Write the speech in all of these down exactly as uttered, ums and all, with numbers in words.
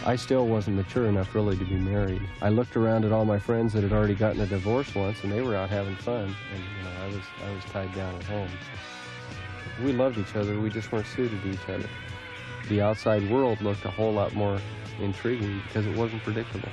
I still wasn't mature enough really to be married. I looked around at all my friends that had already gotten a divorce once, and they were out having fun, and you know, I was, I was tied down at home. We loved each other, we just weren't suited to each other. The outside world looked a whole lot more intriguing because it wasn't predictable.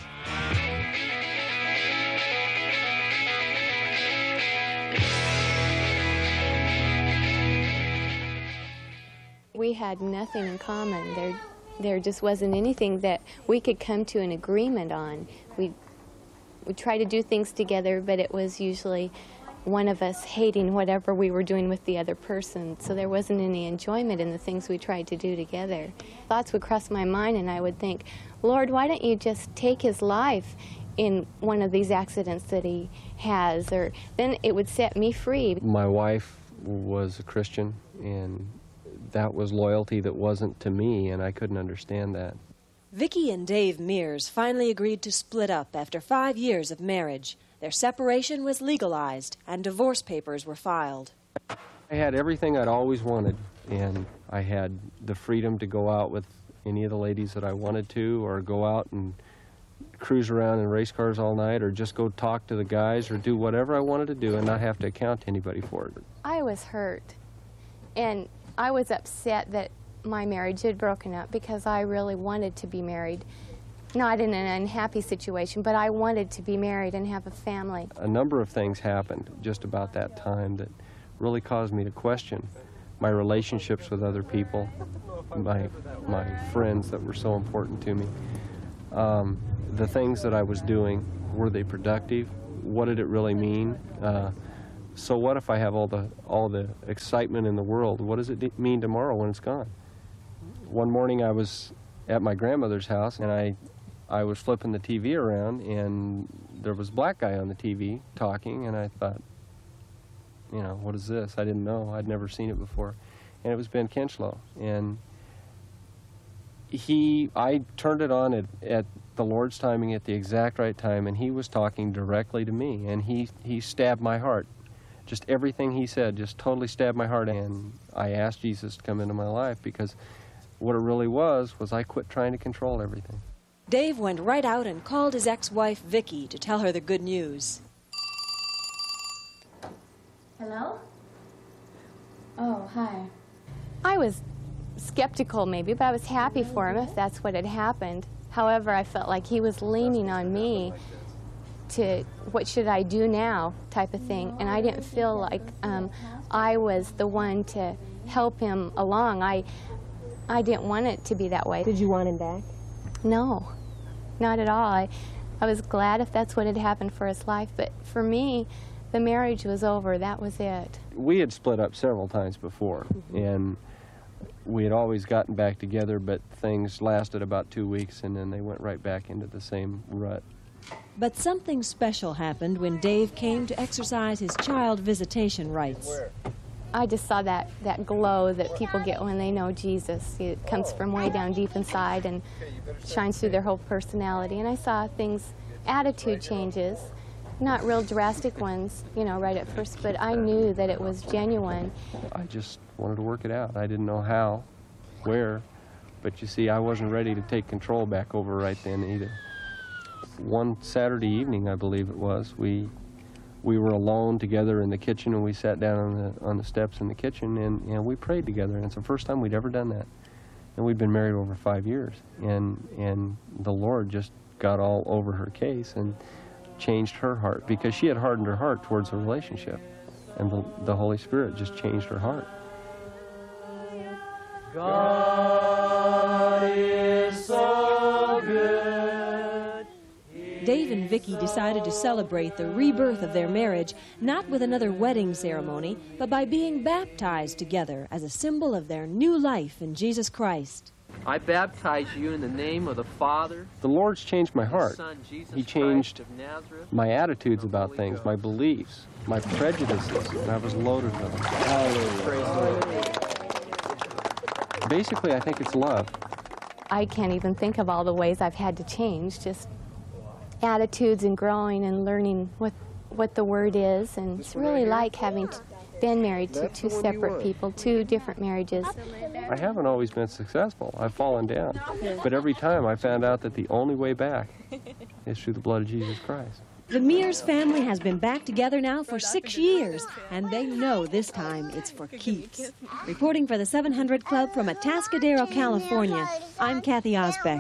We had nothing in common. There, there just wasn't anything that we could come to an agreement on. We, we tried to do things together, but it was usually one of us hating whatever we were doing with the other person, so there wasn't any enjoyment in the things we tried to do together. Thoughts would cross my mind, and I would think, Lord, why don't you just take his life in one of these accidents that he has, or then it would set me free. My wife was a Christian, and that was loyalty that wasn't to me, and I couldn't understand that. Vicki and Dave Mears finally agreed to split up after five years of marriage. Their separation was legalized, and divorce papers were filed. I had everything I'd always wanted, and I had the freedom to go out with any of the ladies that I wanted to, or go out and cruise around in race cars all night, or just go talk to the guys, or do whatever I wanted to do and not have to account to anybody for it. I was hurt, and I was upset that my marriage had broken up because I really wanted to be married. Not in an unhappy situation, but I wanted to be married and have a family. A number of things happened just about that time that really caused me to question my relationships with other people, my, my friends that were so important to me. Um, the things that I was doing, were they productive? What did it really mean? Uh, so what if I have all the, all the excitement in the world? What does it mean tomorrow when it's gone? One morning I was at my grandmother's house, and I I was flipping the T V around, and there was a black guy on the T V talking, and I thought, you know, what is this? I didn't know. I'd never seen it before. And it was Ben Kinchlow. And he, I turned it on at, at the Lord's timing at the exact right time, and he was talking directly to me, and he, he stabbed my heart. Just everything he said just totally stabbed my heart, and I asked Jesus to come into my life, because what it really was, was I quit trying to control everything. Dave went right out and called his ex-wife, Vicki, to tell her the good news. Hello? Oh, hi. I was skeptical maybe, but I was happy for him if that's what had happened. However, I felt like he was leaning on me to what should I do now type of thing, and I didn't feel like um, I was the one to help him along. I, I didn't want it to be that way. Did you want him back? No, not at all. I, I was glad if that's what had happened for his life, but for me, the marriage was over. That was it. We had split up several times before, mm-hmm. and we had always gotten back together, but things lasted about two weeks, and then they went right back into the same rut. But something special happened when Dave came to exercise his child visitation rights. I just saw that, that glow that people get when they know Jesus. It comes from way down deep inside and shines through their whole personality. And I saw things, attitude changes, not real drastic ones, you know, right at first, but I knew that it was genuine. I just wanted to work it out. I didn't know how, where, but you see, I wasn't ready to take control back over right then either. One Saturday evening, I believe it was, we we were alone together in the kitchen, and we sat down on the on the steps in the kitchen, and, and we prayed together. And it's the first time we'd ever done that. And we'd been married over five years, and and the Lord just got all over her case and changed her heart, because she had hardened her heart towards the relationship, and the, the Holy Spirit just changed her heart. God is so good. Dave and Vicki decided to celebrate the rebirth of their marriage, not with another wedding ceremony, but by being baptized together as a symbol of their new life in Jesus Christ. I baptize you in the name of the Father. The Lord's changed my heart. Son, Jesus he changed Christ of Nazareth, my attitudes about things, my beliefs, my prejudices, and I was loaded with them. Hallelujah. Basically, I think it's love. I can't even think of all the ways I've had to change, just attitudes and growing and learning what, what the Word is. And it's really like having been married to That's two the one you separate want. people, two different marriages. I haven't always been successful. I've fallen down. But every time I found out that the only way back is through the blood of Jesus Christ. The Mears family has been back together now for six years, and they know this time it's for keeps. Reporting for the seven hundred Club from Atascadero, California, I'm Kathy Osbeck.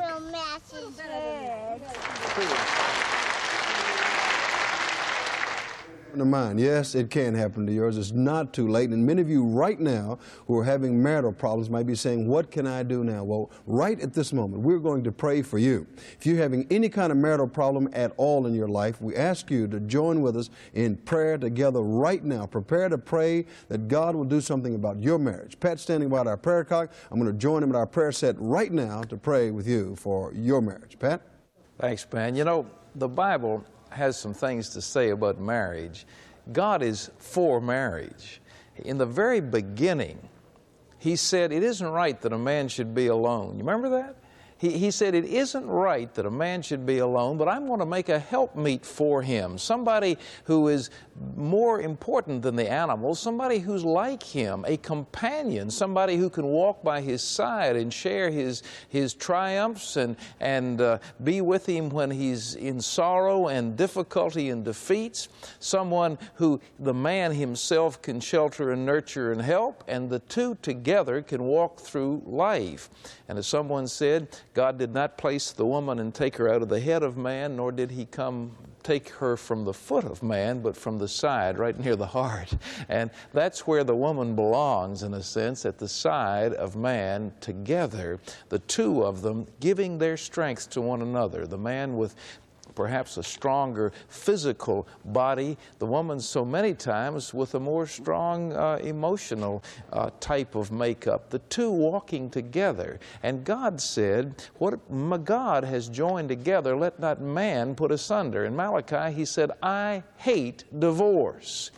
To mine. Yes, it can happen to yours. It's not too late. And many of you right now who are having marital problems might be saying, what can I do now? Well, right at this moment, we're going to pray for you. If you're having any kind of marital problem at all in your life, we ask you to join with us in prayer together right now. Prepare to pray that God will do something about your marriage. Pat's standing by at our prayer clock. I'm going to join him at our prayer set right now to pray with you for your marriage. Pat? Thanks, man. You know, the Bible has some things to say about marriage. God is for marriage. In the very beginning, He said it isn't right that a man should be alone. You remember that? He, he said it isn't right that a man should be alone, but I'm going to make a helpmeet for him, somebody who is more important than the animals, somebody who's like him, a companion, somebody who can walk by his side and share his, his triumphs and, and uh, be with him when he's in sorrow and difficulty and defeats, someone who the man himself can shelter and nurture and help, and the two together can walk through life. And as someone said, God did not place the woman and take her out of the head of man, nor did He come take her from the foot of man, but from the side, right near the heart. And that's where the woman belongs, in a sense, at the side of man together, the two of them giving their strength to one another. The man with perhaps a stronger physical body, the woman so many times with a more strong uh, emotional uh, type of makeup, the two walking together. And God said, what God has joined together, let not man put asunder. In Malachi, He said, I hate divorce.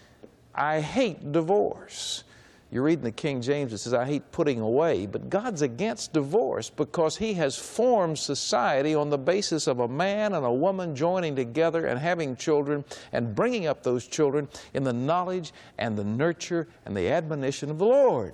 I hate divorce. You read in the King James, it says, I hate putting away. But God's against divorce because He has formed society on the basis of a man and a woman joining together and having children and bringing up those children in the knowledge and the nurture and the admonition of the Lord.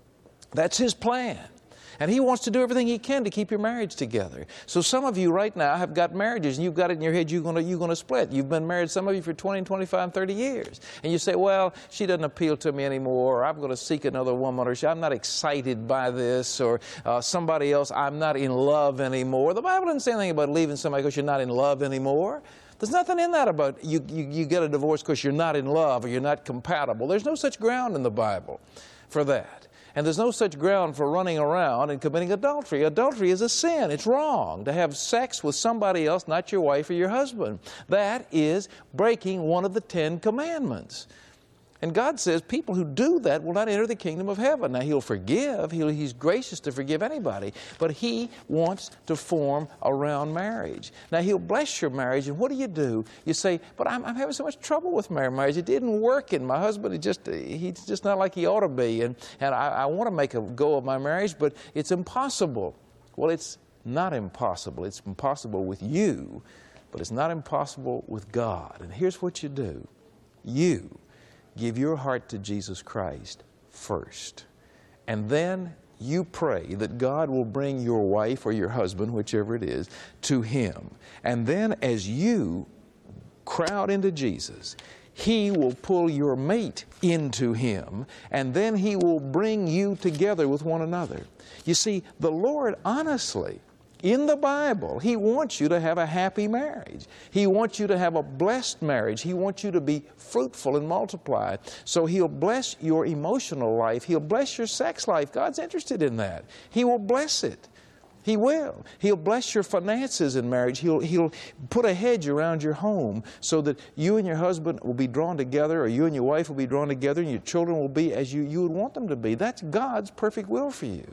That's His plan. And He wants to do everything He can to keep your marriage together. So some of you right now have got marriages and you've got it in your head you're going to, you're going to split. You've been married, some of you, for twenty, twenty-five, and thirty years. And you say, well, she doesn't appeal to me anymore, or I'm going to seek another woman, or I'm not excited by this, or uh, somebody else, I'm not in love anymore. The Bible doesn't say anything about leaving somebody because you're not in love anymore. There's nothing in that about you, you, you get a divorce because you're not in love or you're not compatible. There's no such ground in the Bible for that. And there's no such ground for running around and committing adultery. Adultery is a sin. It's wrong to have sex with somebody else, not your wife or your husband. That is breaking one of the Ten Commandments. And God says people who do that will not enter the kingdom of heaven. Now, He'll forgive. He'll, he's gracious to forgive anybody. But He wants to form around marriage. Now, He'll bless your marriage. And what do you do? You say, but I'm, I'm having so much trouble with my marriage. It didn't work. And my husband, he just, he's just not like he ought to be. And, and I, I want to make a go of my marriage, but it's impossible. Well, it's not impossible. It's impossible with you, but it's not impossible with God. And here's what you do. You give your heart to Jesus Christ first. And then you pray that God will bring your wife or your husband, whichever it is, to Him. And then as you crowd into Jesus, He will pull your mate into Him, and then He will bring you together with one another. You see, the Lord honestly, in the Bible, He wants you to have a happy marriage. He wants you to have a blessed marriage. He wants you to be fruitful and multiply. So He'll bless your emotional life. He'll bless your sex life. God's interested in that. He will bless it. He will. He'll bless your finances in marriage. He'll, he'll put a hedge around your home so that you and your husband will be drawn together, or you and your wife will be drawn together, and your children will be as you, you would want them to be. That's God's perfect will for you.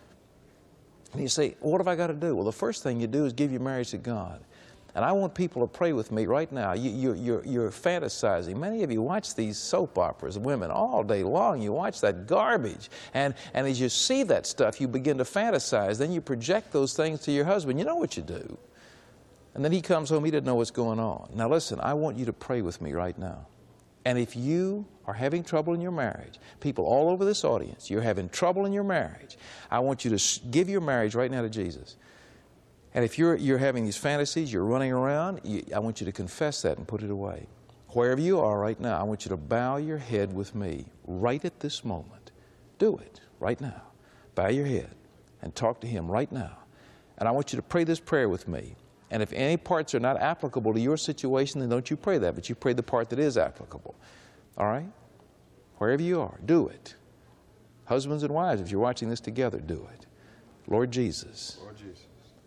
And you say, what have I got to do? Well, the first thing you do is give your marriage to God. And I want people to pray with me right now. You, you're, you're, you're fantasizing. Many of you watch these soap operas, women, all day long. You watch that garbage. And, and as you see that stuff, you begin to fantasize. Then you project those things to your husband. You know what you do. And then he comes home, he doesn't know what's going on. Now listen, I want you to pray with me right now. And if you are having trouble in your marriage, people all over this audience, you're having trouble in your marriage, I want you to s- give your marriage right now to Jesus. And if you're, you're having these fantasies, you're running around, you, I want you to confess that and put it away. Wherever you are right now, I want you to bow your head with me right at this moment. Do it right now. Bow your head and talk to Him right now. And I want you to pray this prayer with me. And if any parts are not applicable to your situation, then don't you pray that, but you pray the part that is applicable. All right? Wherever you are, do it. Husbands and wives, if you're watching this together, do it. Lord Jesus, Lord Jesus,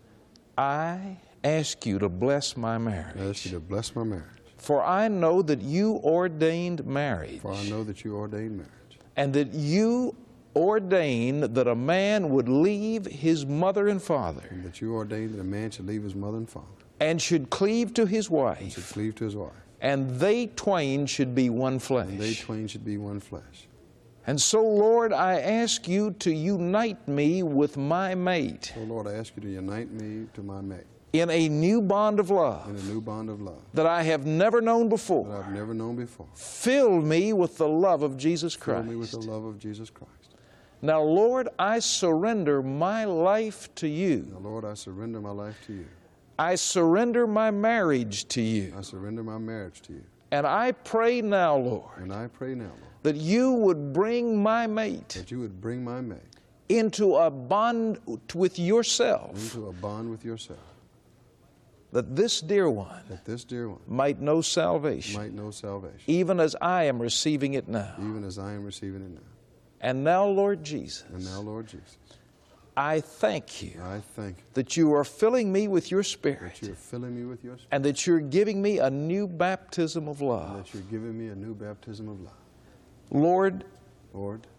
I ask you to bless my marriage. I ask you to bless my marriage. For I know that you ordained marriage. For I know that you ordained marriage. And that you ordained that a man would leave his mother and father. And that you ordained that a man should leave his mother and father. And should cleave to his wife. And should cleave to his wife. And they twain should be one flesh. And they twain should be one flesh. And so, Lord, I ask you to unite me with my mate. So, Lord, I ask you to unite me to my mate. In a new bond of love. In a new bond of love. That I have never known before. That I've never known before. Fill me with the love of Jesus Christ. Fill me with the love of Jesus Christ. Now, Lord, I surrender my life to you. Now, Lord, I surrender my life to you. I surrender my marriage to you. I surrender my marriage to you. And I pray now, Lord, And I pray now, Lord, that you would bring my mate that you would bring my mate into a bond with yourself, into a bond with yourself, that this dear one that this dear one might know salvation, might know salvation, even as I am receiving it now. even as I am receiving it now. And now, Lord Jesus, And now, Lord Jesus, I thank you I thank you that you are filling me with your Spirit, that you're filling me with your Spirit, and that you're giving me a new baptism of and love. that you're giving me a new baptism of love. Lord, Lord,